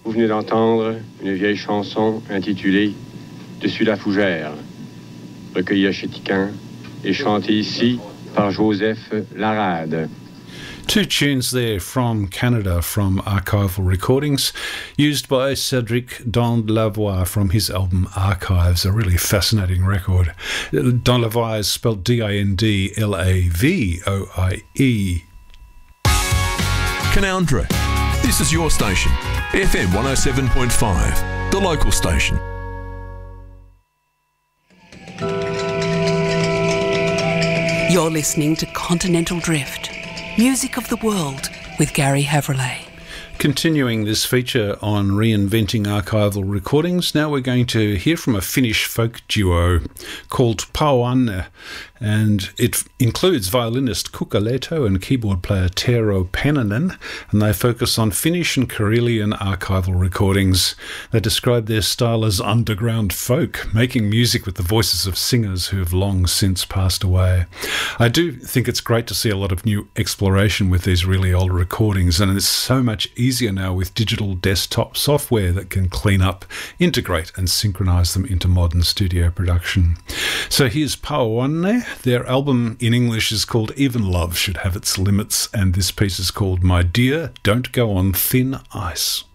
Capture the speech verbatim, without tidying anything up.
Vous venez d'entendre une vieille chanson intitulée Dessus la fougère, recueillie à Chétiquin et chantée ici par Joseph Larade. Two tunes there from Canada from archival recordings used by Cedric Danlavoie from his album Archives, a really fascinating record. Danlavoie is spelled D I N D L A V O I E. Canoundra. This is your station, F M one oh seven point five, the local station. You're listening to Continental Drift, music of the world with Gary Havrillay. Continuing this feature on reinventing archival recordings, now we're going to hear from a Finnish folk duo called Pauanne, and it includes violinist Kukka Leto and keyboard player Tero Pennanen, and they focus on Finnish and Karelian archival recordings. They describe their style as underground folk, making music with the voices of singers who have long since passed away. I do think it's great to see a lot of new exploration with these really old recordings, and it's so much easier now with digital desktop software that can clean up, integrate and synchronize them into modern studio production. So here's Pauanne. Their album in English is called Even Love Should Have Its Limits, and this piece is called My Dear, Don't Go on Thin Ice.